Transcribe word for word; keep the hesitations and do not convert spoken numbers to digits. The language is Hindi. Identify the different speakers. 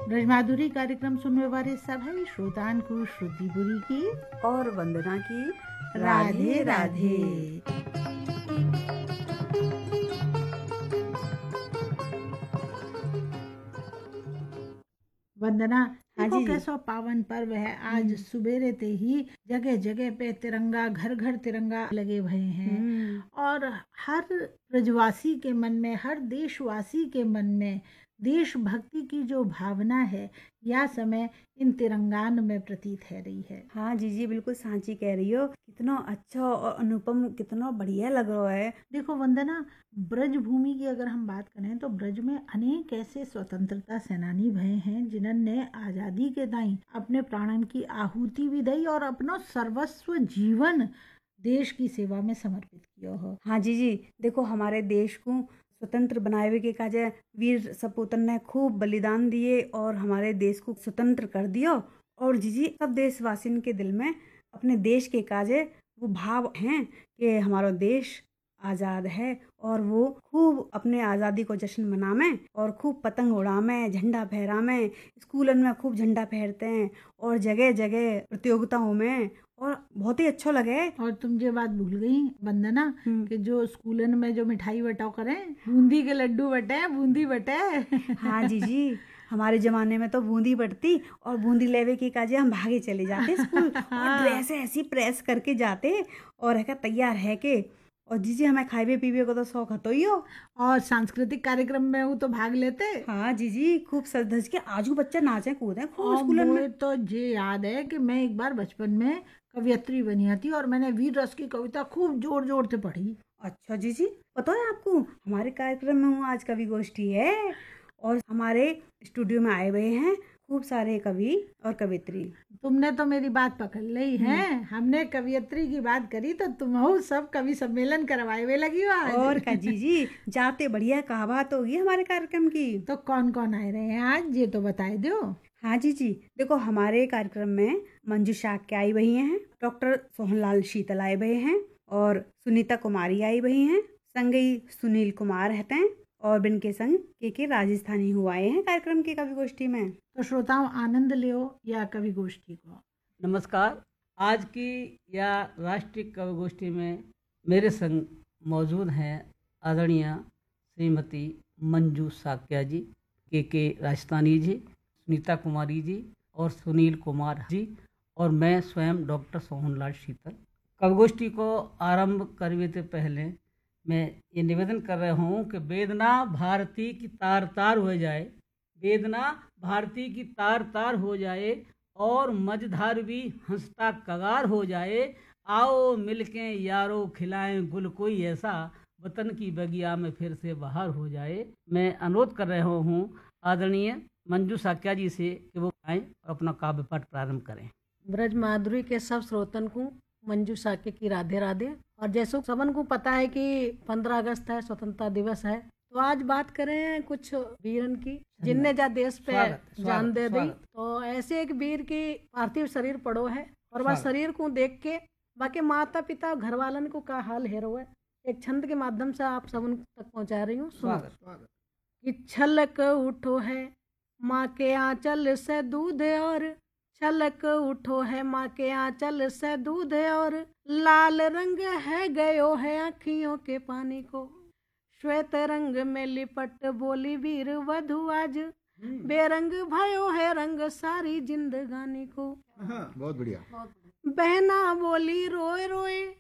Speaker 1: ब्रजमाधुरी कार्यक्रम सुनने वाले सभी श्रोतान को श्रुतिपुरी की
Speaker 2: और वंदना की
Speaker 1: राधे राधे। वंदना, देखो कैसा पावन पर्व है। आज सुबेरे ते ही जगह जगह पे तिरंगा, घर घर तिरंगा लगे हुए हैं और हर ब्रजवासी के मन में, हर देशवासी के मन में देशभक्ति की जो भावना है यह समय इन तिरंगान में प्रतीत है रही है।
Speaker 2: हाँ जी जी, बिल्कुल सांची कह रही हो। कितना अच्छा और अनुपम, कितना बढ़िया लग रहा है।
Speaker 1: देखो वंदना, ब्रज भूमि की अगर हम बात करें तो ब्रज में अनेक ऐसे स्वतंत्रता सेनानी भये हैं जिन्होंने आजादी के दाई अपने प्राणन की आहुति भी दी और अपना सर्वस्व जीवन देश की सेवा में समर्पित किया हो।
Speaker 2: हाँ जी जी, देखो हमारे देश को स्वतंत्र बनाए के काजे वीर सपूतन ने खूब बलिदान दिए और हमारे देश को स्वतंत्र कर दिया। और जीजी सब देशवासियों के दिल में अपने देश के काजे वो भाव हैं कि हमारा देश आज़ाद है और वो खूब अपने आज़ादी को जश्न मनावे और खूब पतंग उड़ावे, झंडा फहरावे, स्कूलन में खूब झंडा फहरते हैं और जगह जगह प्रतियोगिताओं में, और बहुत ही अच्छा लगे।
Speaker 1: और तुम ये बात भूल गई वंदना कि जो स्कूलन में जो मिठाई बटाओ करें, बूंदी के लड्डू बटे, बूंदी बटे।
Speaker 2: हाँ जी जी, हमारे जमाने में तो बूंदी बटती और बूंदी लेवे की काजे हम भागे चले जाते स्कूल और ड्रेस ऐसी प्रेस करके जाते और है तैयार है के। और जीजी हमें खावे पीवे को तो शौक हतो ही हो।
Speaker 1: और सांस्कृतिक कार्यक्रम में वो तो भाग लेते।
Speaker 2: हाँ जीजी, खूब सज धज के आजू बच्चा नाचे कूदे खूब स्कूल में।
Speaker 1: तो ये याद है कि मैं एक बार बचपन में कवियत्री बनी थी और मैंने वीर रस की कविता खूब जोर जोर से पढ़ी।
Speaker 2: अच्छा जीजी, पता है आपको हमारे कार्यक्रम में आज कवि गोष्ठी है और हमारे स्टूडियो में आए हुए हैं खूब सारे कवि और कवित्री।
Speaker 1: तुमने तो मेरी बात पकड़ ली है। हमने कवियत्री की बात करी तो तुम हो सब कवि सम्मेलन करवाए हुए लगी हो आज।
Speaker 2: और का जी जाते बढ़िया कहा बात होगी हमारे कार्यक्रम की।
Speaker 1: तो कौन कौन आए रहे हैं आज ये तो बताए दो।
Speaker 2: हाँ जी जी, देखो हमारे कार्यक्रम में मंजू शाक्य आई हुई हैं, डॉक्टर सोहनलाल शीतल आए हुए हैं और सुनीता कुमारी आई हुई हैं, संगई सुनील कुमार रहते हैं और बिन के संग के के राजस्थानी हुआ हैं कार्यक्रम की कवि गोष्ठी में।
Speaker 1: तो श्रोताओं आनंद लियो या कवि गोष्ठी को।
Speaker 3: नमस्कार, आज की या राष्ट्रीय कवि गोष्ठी में मेरे संग मौजूद हैं आदरणीय श्रीमती मंजू साक्या जी, के के राजस्थानी जी, सुनीता कुमारी जी और सुनील कुमार जी और मैं स्वयं डॉक्टर सोहनलाल शीतल। कवि गोष्ठी को आरंभ करने से पहले मैं ये निवेदन कर रहा हूँ कि वेदना भारती की तार तार हो जाए, वेदना भारती की तार तार हो जाए और मझधार भी हंसता कगार हो जाए। आओ मिलके यारो खिलाएं गुल कोई ऐसा, वतन की बगिया में फिर से बहार हो जाए। मैं अनुरोध कर रहा हूँ आदरणीय मंजू साक्या जी से कि वो आएँ और अपना काव्य पाठ प्रारंभ करें।
Speaker 4: ब्रज माधुरी के सब श्रोतन को मंजू साक्य की राधे राधे। और जैसे सबन को पता है कि पंद्रह अगस्त है, स्वतंत्रता दिवस है, तो आज बात करें कुछ वीरन की जिनने जा देश पे जान दे दी। तो ऐसे एक वीर की पार्थिव शरीर पड़ो है और वह शरीर को देख के बाकी माता पिता घर वालन को का हाल हेरो है, एक छंद के माध्यम से आप सब तक पहुंचा रही हूँ। सुनो कि छलक उठो है माँ के आंचल से दूध और, छलक उठो है माँ के आंचल से दूध और, लाल रंग है गयो है आँखियों के पानी को, श्वेत रंग में लिपट बोली वीर वधु आज, बेरंग भयो है रंग सारी जिंदगानी को।
Speaker 5: बहुत बढ़िया।
Speaker 4: बहना बोली रोए रोए